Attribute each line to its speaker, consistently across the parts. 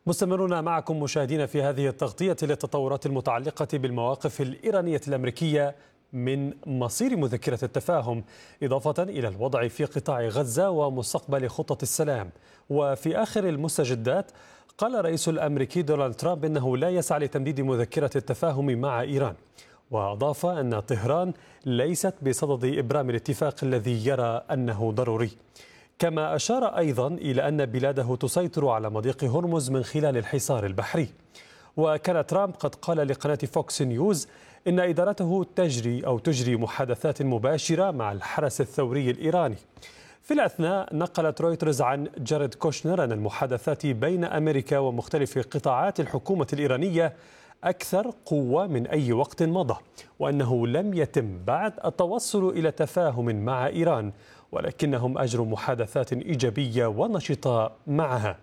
Speaker 1: مستمرون معكم مشاهدينا في هذه التغطية للتطورات المتعلقة بالمواقف الإيرانية الأمريكية من مصير مذكرة التفاهم، إضافة إلى الوضع في قطاع غزة ومستقبل خطة السلام. وفي آخر المستجدات قال الرئيس الأمريكي دونالد ترامب إنه لا يسعى لتمديد مذكرة التفاهم مع إيران، وأضاف أن طهران ليست بصدد إبرام الاتفاق الذي يرى أنه ضروري. كما أشار أيضا إلى أن بلاده تسيطر على مضيق هرمز من خلال الحصار البحري. وكان ترامب قد قال لقناة فوكس نيوز إن إدارته تجري محادثات مباشرة مع الحرس الثوري الإيراني. في الأثناء نقلت رويترز عن جاريد كوشنر أن المحادثات بين أمريكا ومختلف قطاعات الحكومة الإيرانية أكثر قوة من أي وقت مضى، وأنه لم يتم بعد التوصل إلى تفاهم مع إيران، ولكنهم أجروا محادثات إيجابية ونشطة معها.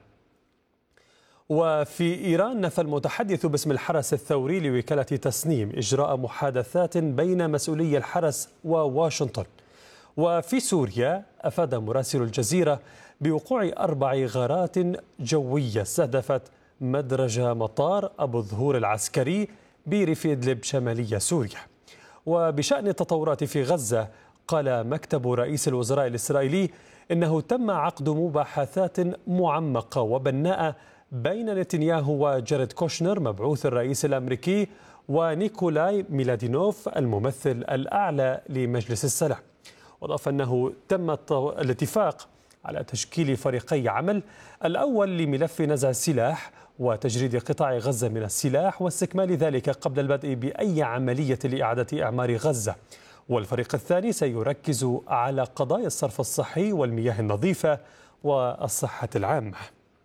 Speaker 1: وفي إيران نفى المتحدث باسم الحرس الثوري لوكالة تسنيم إجراء محادثات بين مسؤولي الحرس وواشنطن. وفي سوريا أفاد مراسل الجزيرة بوقوع 4 غارات جوية استهدفت مدرج مطار أبو الظهور العسكري بريف إدلب شمالية سوريا. وبشأن التطورات في غزة قال مكتب رئيس الوزراء الإسرائيلي إنه تم عقد مباحثات معمقة وبناءة بين نتنياهو وجاريد كوشنر مبعوث الرئيس الأمريكي ونيكولاي ميلادينوف الممثل الأعلى لمجلس السلام. وأضاف أنه تم الاتفاق على تشكيل فريقي عمل، الأول لملف نزع السلاح وتجريد قطاع غزة من السلاح واستكمال ذلك قبل البدء بأي عملية لإعادة إعمار غزة، والفريق الثاني سيركز على قضايا الصرف الصحي والمياه النظيفة والصحة العامة.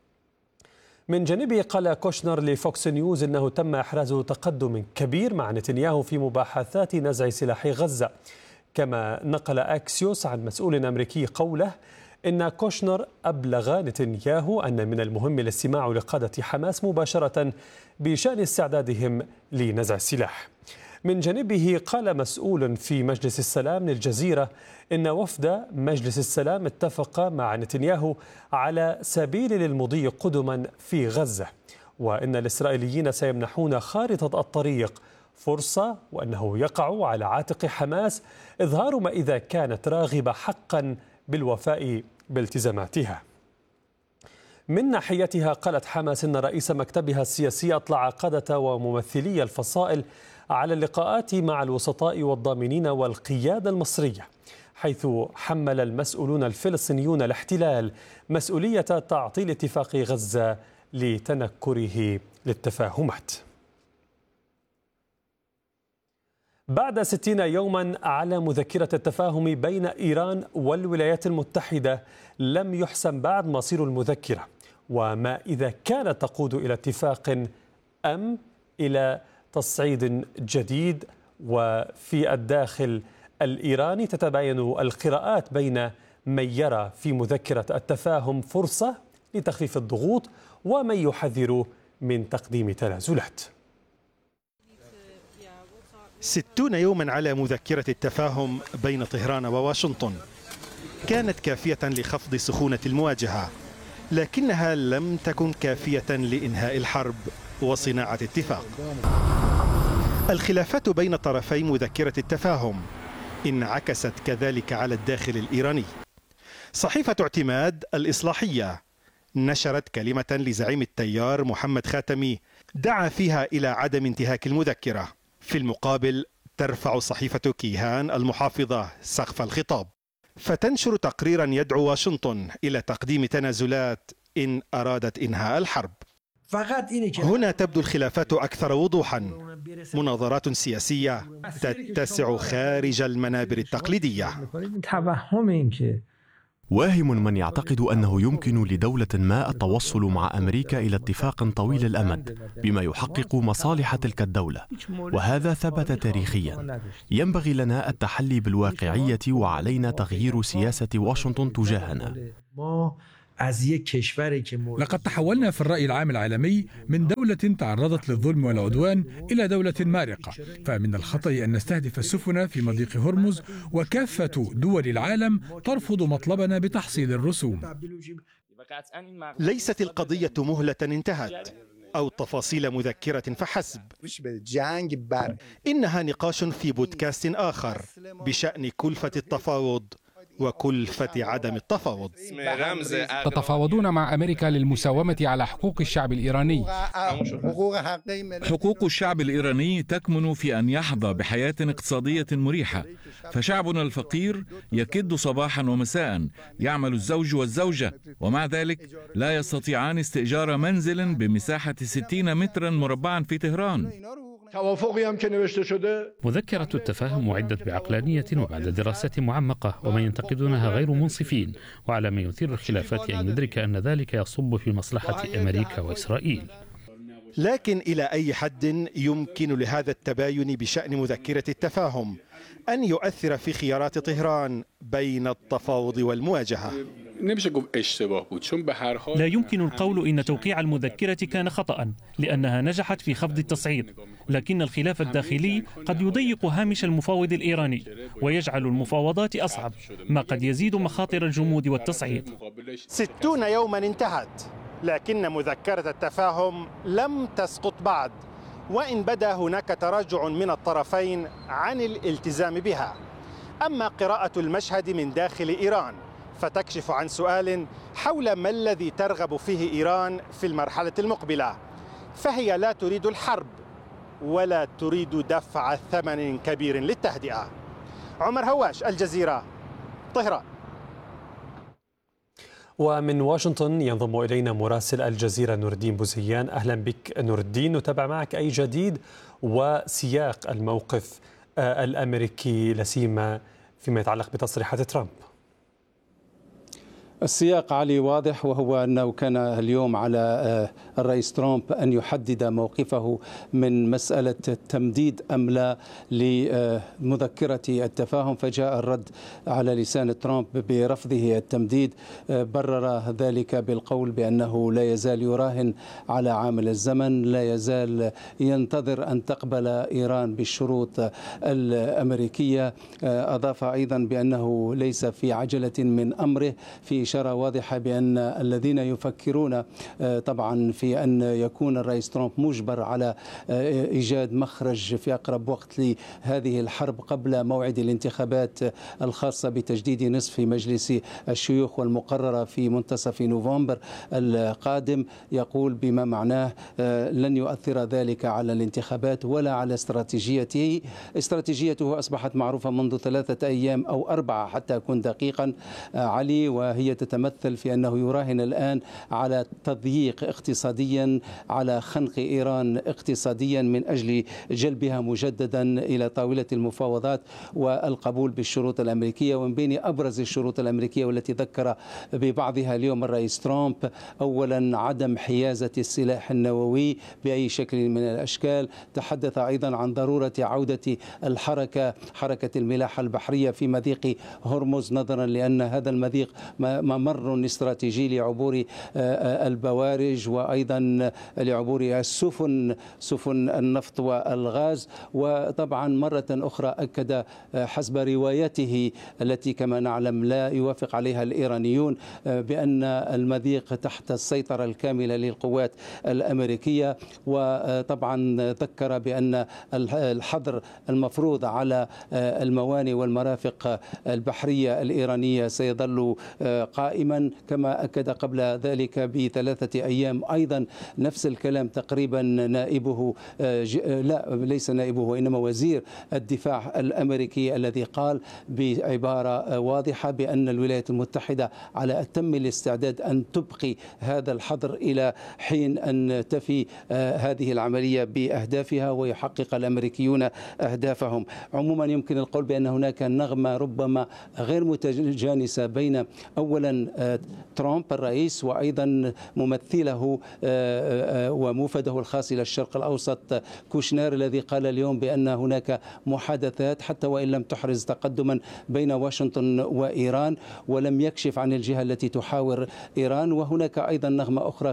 Speaker 1: من جانبه قال كوشنر لفوكس نيوز إنه تم إحراز تقدم كبير مع نتنياهو في مباحثات نزع سلاح غزة. كما نقل أكسيوس عن مسؤول أمريكي قوله إن كوشنر أبلغ نتنياهو أن من المهم الاستماع لقادة حماس مباشرة بشأن استعدادهم لنزع السلاح. من جانبه قال مسؤول في مجلس السلام للجزيرة إن وفد مجلس السلام اتفق مع نتنياهو على سبيل للمضي قدما في غزة، وإن الإسرائيليين سيمنحون خارطة الطريق فرصة، وأنه يقع على عاتق حماس إظهار ما إذا كانت راغبة حقا بالوفاء بالتزاماتها. من ناحيتها قالت حماس إن رئيس مكتبها السياسي أطلع قادة وممثلي الفصائل على اللقاءات مع الوسطاء والضامنين والقيادة المصرية، حيث حمل المسؤولون الفلسطينيون الاحتلال مسؤولية تعطيل اتفاق غزة لتنكره للتفاهمات. بعد 60 يوما على مذكرة التفاهم بين إيران والولايات المتحدة لم يحسم بعد مصير المذكرة، وما إذا كانت تقود إلى اتفاق أم إلى تصعيد جديد. وفي الداخل الإيراني تتباين القراءات بين من يرى في مذكرة التفاهم فرصة لتخفيف الضغوط ومن يحذر من تقديم تنازلات.
Speaker 2: 60 يوما على مذكرة التفاهم بين طهران وواشنطن كانت كافية لخفض سخونة المواجهة، لكنها لم تكن كافية لإنهاء الحرب وصناعة اتفاق. الخلافات بين طرفي مذكرة التفاهم انعكست كذلك على الداخل الإيراني. صحيفة اعتماد الإصلاحية نشرت كلمة لزعيم التيار محمد خاتمي دعا فيها إلى عدم انتهاك المذكرة. في المقابل ترفع صحيفة كيهان المحافظة سقف الخطاب فتنشر تقريرا يدعو واشنطن إلى تقديم تنازلات إن أرادت إنهاء الحرب. هنا تبدو الخلافات أكثر وضوحا، مناظرات سياسية تتسع خارج المنابر التقليدية.
Speaker 3: واهم من يعتقد أنه يمكن لدولة ما التوصل مع أمريكا إلى اتفاق طويل الأمد بما يحقق مصالح تلك الدولة، وهذا ثبت تاريخيا. ينبغي لنا التحلي بالواقعية وعلينا تغيير سياسة واشنطن تجاهنا.
Speaker 4: لقد تحولنا في الرأي العام العالمي من دولة تعرضت للظلم والعدوان إلى دولة مارقة، فمن الخطأ أن نستهدف السفن في مضيق هرمز وكافة دول العالم ترفض مطلبنا بتحصيل الرسوم.
Speaker 2: ليست القضية مهلة انتهت أو تفاصيل مذكرة فحسب، إنها نقاش في بودكاست آخر بشأن كلفة التفاوض وكلفة عدم التفاوض.
Speaker 5: تتفاوضون مع أمريكا للمساومة على حقوق الشعب الإيراني.
Speaker 6: حقوق الشعب الإيراني تكمن في أن يحظى بحياة اقتصادية مريحة، فشعبنا الفقير يكد صباحا ومساء، يعمل الزوج والزوجة، ومع ذلك لا يستطيعان استئجار منزل بمساحة 60 مترا مربعا في طهران.
Speaker 7: مذكرة التفاهم أعدت بعقلانية وبعد دراسة معمقة، ومن ينتقدونها غير منصفين، وعلى من يثير الخلافات أن يدرك أن ذلك يصب في مصلحة أمريكا وإسرائيل.
Speaker 2: لكن إلى أي حد يمكن لهذا التباين بشأن مذكرة التفاهم أن يؤثر في خيارات طهران بين التفاوض والمواجهة؟
Speaker 8: لا يمكن القول إن توقيع المذكرة كان خطأ، لأنها نجحت في خفض التصعيد، لكن الخلاف الداخلي قد يضيق هامش المفاوض الإيراني ويجعل المفاوضات أصعب، ما قد يزيد مخاطر الجمود والتصعيد.
Speaker 2: 60 يوما انتهت، لكن مذكرة التفاهم لم تسقط بعد، وإن بدا هناك تراجع من الطرفين عن الالتزام بها. أما قراءة المشهد من داخل إيران فتكشف عن سؤال حول ما الذي ترغب فيه إيران في المرحلة المقبلة، فهي لا تريد الحرب ولا تريد دفع ثمن كبير للتهدئة. عمر هواش، الجزيرة، طهران.
Speaker 1: ومن واشنطن ينضم إلينا مراسل الجزيرة نور الدين بوزيان. أهلا بك نور الدين، نتابع معك أي جديد وسياق الموقف الأمريكي لسيما فيما يتعلق بتصريحات ترامب.
Speaker 9: السياق علي واضح، وهو أنه كان اليوم على الرئيس ترامب أن يحدد موقفه من مسألة التمديد أم لا لمذكرة التفاهم، فجاء الرد على لسان ترامب برفضه التمديد. برر ذلك بالقول بأنه لا يزال يراهن على عامل الزمن، لا يزال ينتظر أن تقبل إيران بالشروط الأمريكية. أضاف أيضا بأنه ليس في عجلة من أمره، في إشارة واضحة بأن الذين يفكرون طبعا في أن يكون الرئيس ترامب مجبر على إيجاد مخرج في أقرب وقت لهذه الحرب قبل موعد الانتخابات الخاصة بتجديد نصف مجلس الشيوخ والمقررة في منتصف نوفمبر القادم، يقول بما معناه لن يؤثر ذلك على الانتخابات ولا على استراتيجيته. استراتيجيته أصبحت معروفة منذ 3 أيام أو 4 حتى أكون دقيقا علي، وهي تتمثل في أنه يراهن الآن على تضييق اقتصاديا، على خنق إيران اقتصاديا من أجل جلبها مجددا إلى طاولة المفاوضات والقبول بالشروط الأمريكية. ومن بين أبرز الشروط الأمريكية والتي ذكر ببعضها اليوم الرئيس ترامب، أولا عدم حيازة السلاح النووي بأي شكل من الأشكال. تحدث أيضا عن ضرورة عودة حركة الملاحة البحرية في مضيق هرمز، نظرا لأن هذا المضيق ممر استراتيجي لعبور البوارج وأيضا لعبور سفن النفط والغاز. وطبعا مرة أخرى أكد حسب روايته التي كما نعلم لا يوافق عليها الإيرانيون بأن المضيق تحت السيطرة الكاملة للقوات الأمريكية. وطبعا ذكر بأن الحظر المفروض على الموانئ والمرافق البحرية الإيرانية سيظل قائما، كما أكد قبل ذلك ب3 أيام أيضا نفس الكلام تقريبا نائبه ليس نائبه وإنما وزير الدفاع الأمريكي، الذي قال بعبارة واضحة بأن الولايات المتحدة على أتم الاستعداد أن تبقي هذا الحظر إلى حين أن تفي هذه العملية بأهدافها ويحقق الأمريكيون أهدافهم. عموما يمكن القول بأن هناك نغمة ربما غير متجانسة بين أولا ترامب الرئيس وأيضا ممثله وموفده الخاص إلى الشرق الأوسط كوشنير، الذي قال اليوم بأن هناك محادثات حتى وإن لم تحرز تقدما بين واشنطن وإيران، ولم يكشف عن الجهة التي تحاور إيران. وهناك أيضا نغمة أخرى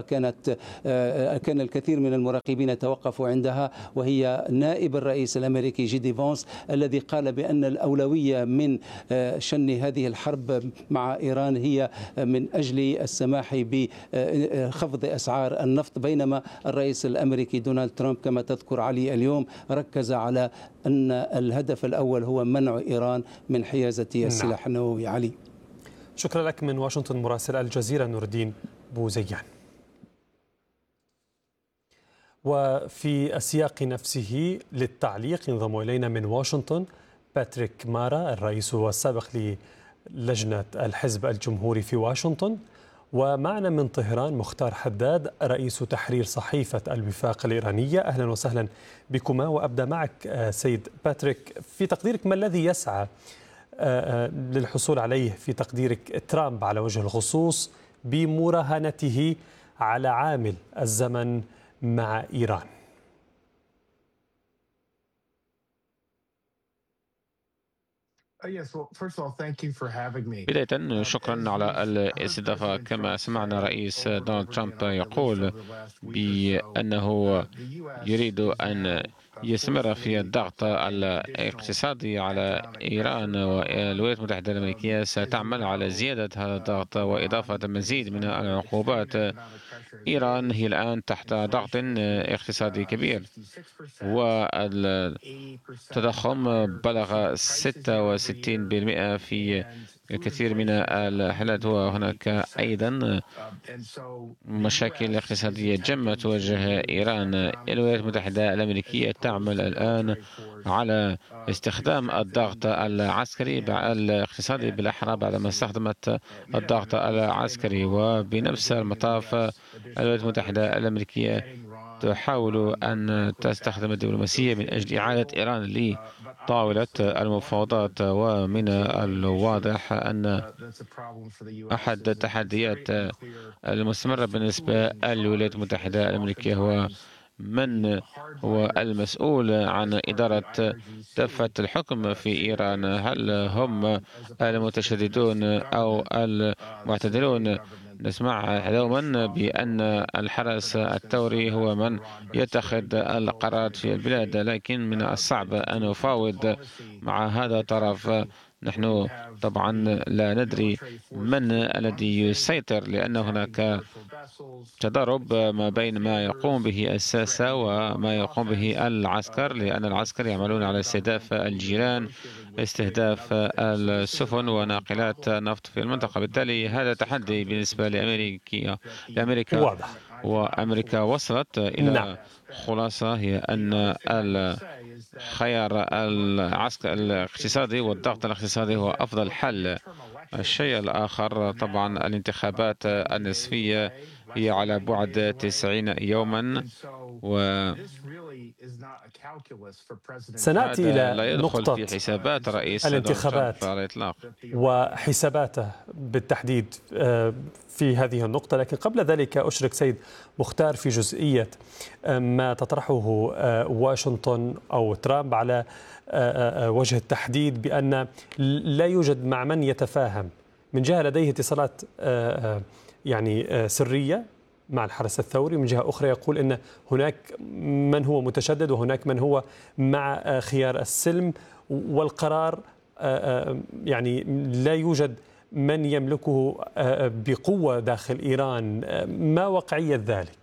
Speaker 9: كان الكثير من المراقبين توقفوا عندها، وهي نائب الرئيس الأمريكي جي دي فانس، الذي قال بأن الأولوية من شن هذه الحرب مع إيران هي الأمريكية من أجل السماح بخفض أسعار النفط، بينما الرئيس الأمريكي دونالد ترامب كما تذكر علي اليوم ركز على أن الهدف الأول هو منع إيران من حيازة السلاح النووي. علي،
Speaker 1: شكرا لك من واشنطن مراسل الجزيرة نور الدين بوزيان. وفي السياق نفسه للتعليق ينضم إلينا من واشنطن باتريك مارا الرئيس والسابق للجنة الحزب الجمهوري في واشنطن، ومعنا من طهران مختار حداد رئيس تحرير صحيفة الوفاق الإيرانية. أهلا وسهلا بكما، وأبدأ معك سيد باتريك، في تقديرك ما الذي يسعى للحصول عليه في تقديرك ترامب على وجه الخصوص بمراهنته على عامل الزمن مع إيران؟
Speaker 10: بداية شكرا على الاستضافة. كما سمعنا رئيس دونالد ترامب يقول بأنه يريد أن يستمر في الضغط الاقتصادي على إيران، والولايات المتحدة الأمريكية ستعمل على زيادة هذا الضغط وإضافة مزيد من العقوبات. إيران هي الآن تحت ضغط اقتصادي كبير، والتضخم بلغ 66% في الكثير من الحالات، وهناك أيضا مشاكل اقتصادية جمة تواجه إيران. الولايات المتحدة الأمريكية تعمل الآن على استخدام الضغط العسكري الاقتصادي بالأحرى بعدما استخدمت الضغط العسكري، وبنفس المطاف الولايات المتحدة الأمريكية تحاول أن تستخدم الدبلوماسية من أجل إعادة إيران لطاولة المفاوضات. ومن الواضح أن أحد التحديات المستمرة بالنسبة للولايات المتحدة الأمريكية هو من هو المسؤول عن إدارة دفة الحكم في إيران، هل هم المتشددون أو المعتدلون؟ نسمع دوما بأن الحرس الثوري هو من يتخذ القرارات في البلاد، لكن من الصعب أن نفاوض مع هذا الطرف. نحن طبعا لا ندري من الذي يسيطر، لأن هناك تضارب ما بين ما يقوم به الساسة وما يقوم به العسكر، لأن العسكر يعملون على استهداف الجيران، استهداف السفن وناقلات النفط في المنطقة. بالتالي هذا تحدي بالنسبة لأمريكا
Speaker 1: واضح.
Speaker 10: وأمريكا وصلت إلى خلاصة هي أن الخيار الاقتصادي والضغط الاقتصادي هو أفضل حل. الشيء الآخر طبعا الانتخابات النصفية هي على بعد 90 يوما،
Speaker 1: سنأتي إلى نقطة
Speaker 10: في حسابات رئيس
Speaker 1: الانتخابات
Speaker 10: على الإطلاق
Speaker 1: وحساباته بالتحديد في هذه النقطة، لكن قبل ذلك أشرك سيد مختار في جزئية ما تطرحه واشنطن أو ترامب على وجه التحديد بأن لا يوجد مع من يتفاهم. من جهة لديه اتصالات يعني سرية مع الحرس الثوري، من جهة أخرى يقول أن هناك من هو متشدد وهناك من هو مع خيار السلم، والقرار يعني لا يوجد من يملكه بقوة داخل إيران. ما واقعية ذلك؟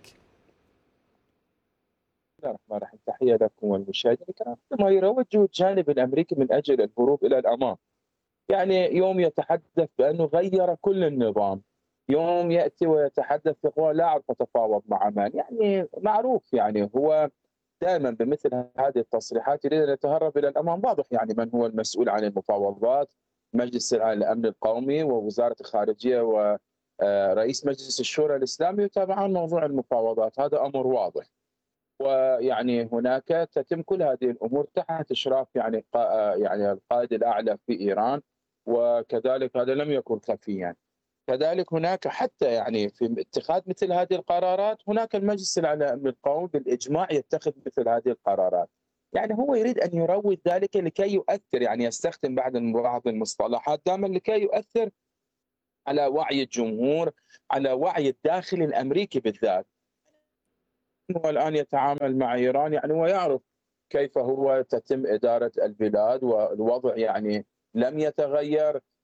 Speaker 11: بسم الله الرحمن الرحيم، تحية لكم والمشاهدين الكرام. ما يروج الجانب الأمريكي من أجل الهروب إلى الأمام، يعني يوم يتحدث بأنه غير كل النظام، يوم يأتي ويتحدث يقول لا أعرف أتفاوض مع من. يعني معروف، يعني هو دائما بمثل هذه التصريحات يريد أن يتهرب إلى الأمام. واضح يعني من هو المسؤول عن المفاوضات، مجلس الأمن القومي ووزارة الخارجية ورئيس مجلس الشورى الإسلامي يتابعون موضوع المفاوضات، هذا أمر واضح. ويعني هناك تتم كل هذه الأمور تحت إشراف يعني القائد الأعلى في إيران، وكذلك هذا لم يكن خفيا. كذلك هناك حتى يعني في اتخاذ مثل هذه القرارات هناك المجلس الأمن القومي بالإجماع يتخذ مثل هذه القرارات. يعني هو يريد أن يروج ذلك لكي يؤثر، يعني يستخدم بعض المصطلحات دائما لكي يؤثر على وعي الجمهور، على وعي الداخل الأمريكي بالذات. هو الآن يتعامل مع إيران يعني ويعرف كيف هو تتم إدارة البلاد، والوضع يعني لم يتغير.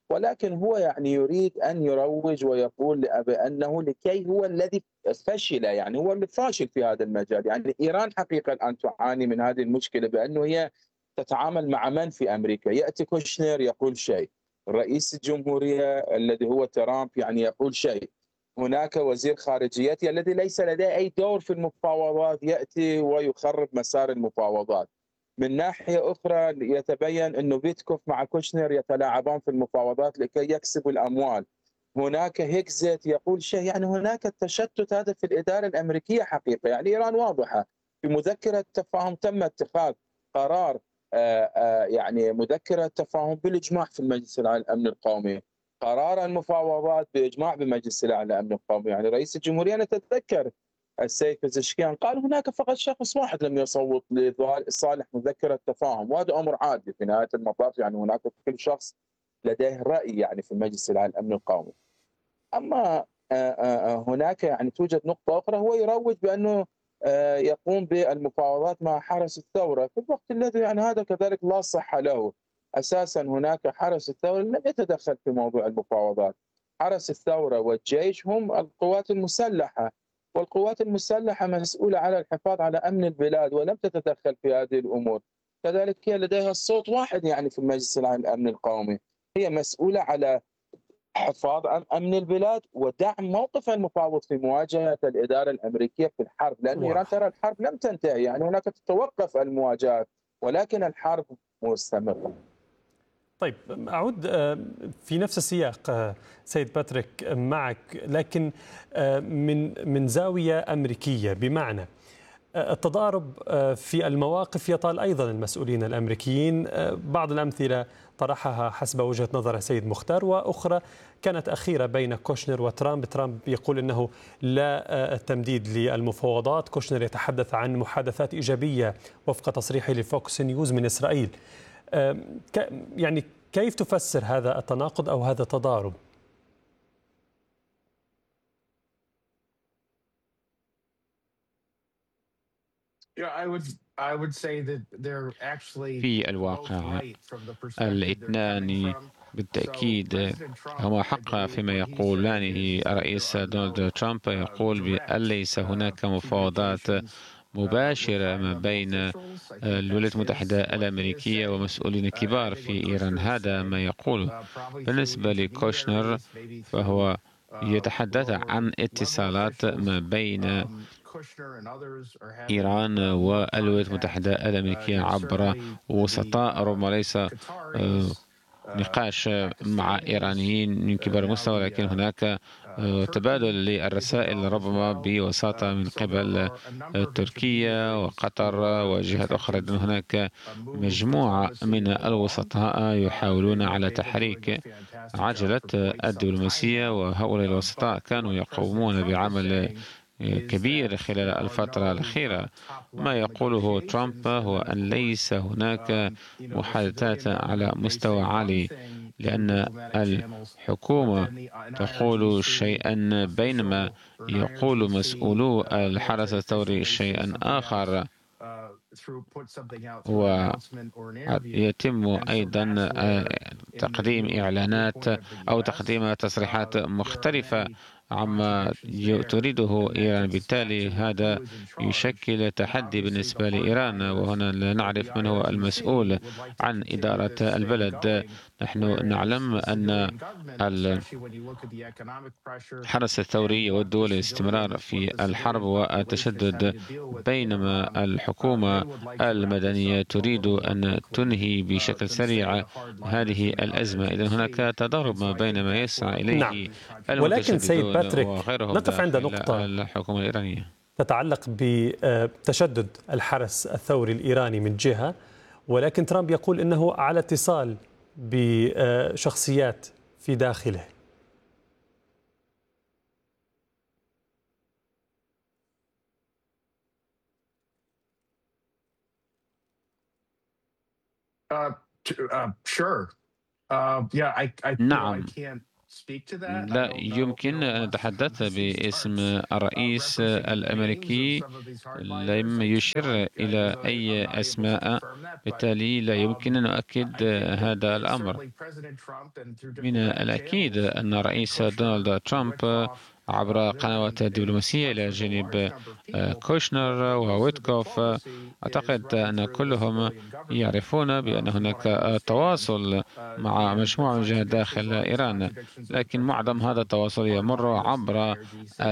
Speaker 11: ولكن هو يعني يريد أن يروج ويقول بأنه لكي هو الذي فشل، يعني هو اللي فاشل في هذا المجال. يعني إيران حقيقة الآن تعاني من هذه المشكلة، بأنه هي تتعامل مع من في أمريكا؟ يأتي كوشنر يقول شيء، رئيس الجمهورية الذي هو ترامب يعني يقول شيء، هناك وزير خارجيتها الذي ليس لديه أي دور في المفاوضات يأتي ويخرب مسار المفاوضات. من ناحية أخرى يتبين أنه بيتكوف مع كوشنر يتلاعبان في المفاوضات لكي يكسبوا الأموال. هناك هيكزيت يقول شيء، يعني هناك التشتت هذا في الإدارة الأمريكية حقيقة. يعني إيران واضحة في مذكرة تفاهم تم اتخاذ قرار يعني مذكرة تفاهم بالإجماع في المجلس الأعلى للأمن القومي، قرار المفاوضات بإجماع بمجلس الأعلى للأمن القومي. يعني رئيس الجمهورية نتذكر السيد بزشكيان قال هناك فقط شخص واحد لم يصوت لصالح مذكرة تفاهم، وهذا أمر عادي في نهاية المطاف. يعني هناك كل شخص لديه رأي يعني في المجلس الأعلى للأمن القومي. أما هناك يعني توجد نقطة أخرى، هو يروج بأنه يقوم بالمفاوضات مع حرس الثورة في الوقت الذي يعني هذا كذلك لا صحة له. أساسا هناك حرس الثورة لم يتدخل في موضوع المفاوضات. حرس الثورة والجيش هم القوات المسلحة، والقوات المسلحة مسؤولة على الحفاظ على أمن البلاد ولم تتدخل في هذه الأمور. كذلك هي لديها الصوت واحد يعني في المجلس العام للأمن القومي، هي مسؤولة على حفاظ عن أمن البلاد ودعم موقف المفاوض في مواجهة الإدارة الأمريكية في الحرب، لأن إيران ترى الحرب لم تنتهي، يعني هناك تتوقف المواجهات ولكن الحرب مستمرة.
Speaker 1: طيب أعود في نفس السياق سيد باتريك معك، لكن من زاوية أمريكية، بمعنى التضارب في المواقف يطال أيضا المسؤولين الأمريكيين. بعض الأمثلة طرحها حسب وجهة نظر السيد مختار، وأخرى كانت أخيرة بين كوشنر وترامب. ترامب يقول أنه لا تمديد للمفاوضات، كوشنر يتحدث عن محادثات إيجابية وفق تصريحه لفوكس نيوز من إسرائيل. يعني كيف تفسر هذا التناقض أو هذا التضارب؟
Speaker 10: في الواقع الاثنان بالتأكيد هما حق فيما يقولانه. الرئيس دونالد ترامب يقول بأن ليس هناك مفاوضات مباشرة ما بين الولايات المتحدة الأمريكية ومسؤولين كبار في إيران، هذا ما يقوله. بالنسبة لكوشنر فهو يتحدث عن اتصالات ما بين إيران والولايات المتحدة الأمريكية عبر وسطاء، ربما ليس نقاش مع إيرانيين من كبار المستوى، لكن هناك تبادل للرسائل ربما بوساطة من قبل تركيا وقطر وجهات أخرى. هناك مجموعة من الوسطاء يحاولون على تحريك عجلة الدبلوماسية، وهؤلاء الوسطاء كانوا يقومون بعمل كبير خلال الفترة الأخيرة. ما يقوله ترامب هو أن ليس هناك محادثات على مستوى عالي، لأن الحكومة تقول شيئا بينما يقول مسؤولو الحرس الثوري شيئا آخر، ويتم أيضا تقديم إعلانات أو تقديم تصريحات مختلفة عما تريده إيران. بالتالي هذا يشكل تحدي بالنسبة لإيران، وهنا لا نعرف من هو المسؤول عن إدارة البلد. نحن نعلم أن الحرس الثوري يود الاستمرار في الحرب والتشدد، بينما الحكومة المدنية تريد أن تنهي بشكل سريع هذه الأزمة. إذن هناك تضارب ما بين ما يسعى إليه
Speaker 1: ولكن سيد باتريك نقف عند نقطة
Speaker 10: الحكومة الإيرانية
Speaker 1: تتعلق بتشدد الحرس الثوري الإيراني من جهة، ولكن ترامب يقول إنه على اتصال بشخصيات في داخله.
Speaker 10: نعم، لا يمكن أن نتحدث باسم الرئيس الأمريكي، لم يشر إلى أي أسماء، بالتالي لا يمكن أن نؤكد هذا الأمر. من الأكيد أن الرئيس دونالد ترامب عبر قنوات الدبلوماسية إلى جانب كوشنر وويتكوف، أعتقد أن كلهم يعرفون بأن هناك تواصل مع مجموعة من الجهات داخل إيران، لكن معظم هذا التواصل يمر عبر